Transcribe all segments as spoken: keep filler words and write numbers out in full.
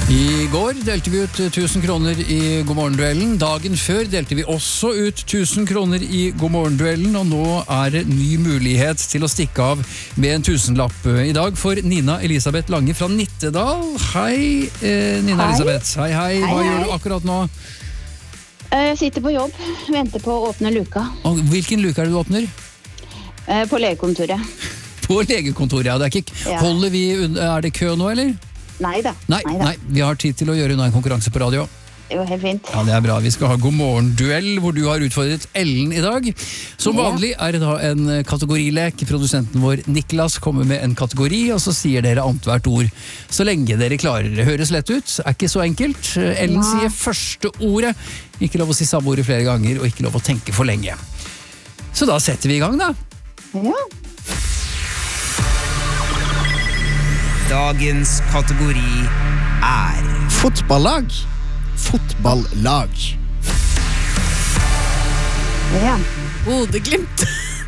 I går delte vi ut tusen kroner i Godmorgen-duellen. Dagen før delte vi også ut tusen kroner i Godmorgen-duellen, og nå er det ny mulighet til å stikke av med en tusenlapp i dag for Nina Elisabeth Lange fra Nittedal. Hei, eh, Nina Hei. Elisabeth. Hei, hei. Hva Hei, hei. gjør du akkurat nå? Jeg sitter på jobb, venter på å åpne luka Og hvilken luke er det du åpner? eh, på legekontoret. På legekontoret, ja. Det er ikke, Ja. holder vi, un- er det kø nå, eller? Nei da. Nei, Neida. nei, vi har tid til å gjøre unna en konkurranse på radio. Det var helt fint. Ja, det er bra. Vi skal ha Godmorgen-duell, hvor du har utfordret Ellen i dag. Som Ja. vanlig er det da en kategorilek. Produsenten vår, Niklas, kommer med en kategori, og så sier dere annethvert ord. Så lenge dere klarer det. Høres lett ut, er ikke så enkelt. Ellen Nei. sier første ordet. Ikke lov å si samme ordet flere ganger, og ikke lov å tenke for lenge. Så da setter vi i gang, da. Ja. Dagens kategori er Fotballag. Fotballag. ja. Bodø-Glimt,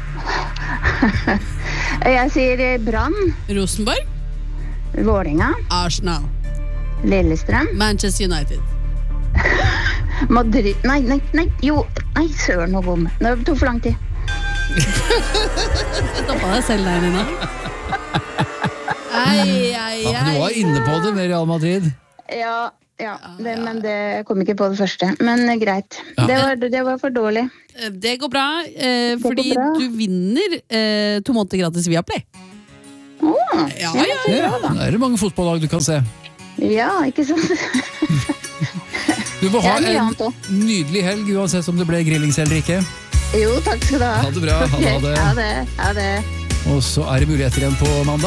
Jeg sier eh, Brann, Rosenborg, Vålinga, Arsenal, Lillestrøm, Manchester United. Madrid. Nei, nei, nei, jo, nei, søren og bom. Det tok for lang tid. Stoppa deg selv der, Nina. Ei, ei, Ja, du var ei. inne på det med Real Madrid. Ja, ja, det, men det jeg kom ikke på det første. Men eh, greit. Ja. Det, var, det var for dårlig. Det går bra, eh, går fordi bra. du vinner eh, to måneder gratis via Play. Åh, Ja, ja, Ja, da er det mange fotballag du kan se. ja, ikke sant? Du må Det ha er mye en annet også. nydelig helg, uansett om det ble grillings eller ikke. Jo, takk skal du ha. Ha det bra, ha det. Ha det, ha det. Og så er det muligheter igjen på mandag.